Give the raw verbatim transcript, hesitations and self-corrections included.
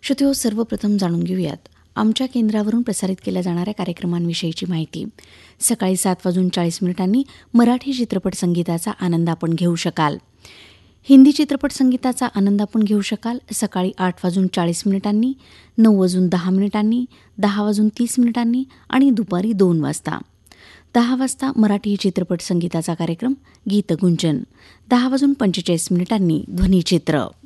श्रोतेहो, सर्वप्रथम जाणून घेऊयात आमच्या केंद्रावरून प्रसारित केल्या जाणाऱ्या कार्यक्रमांविषयीची माहिती. सकाळी सात वाजून चाळीस मिनिटांनी मराठी चित्रपट संगीताचा आनंद आपण घेऊ शकाल. हिंदी चित्रपट संगीताचा आनंद आपण घेऊ शकाल सकाळी आठ वाजून चाळीस मिनिटांनी, नऊ वाजून दहा मिनिटांनी, दहा वाजून तीस मिनिटांनी आणि दुपारी दोन वाजता. दहा वाजता मराठी चित्रपट संगीताचा कार्यक्रम गीतगुंजन, दहा वाजून पंचेचाळीस मिनिटांनी ध्वनिचित्र.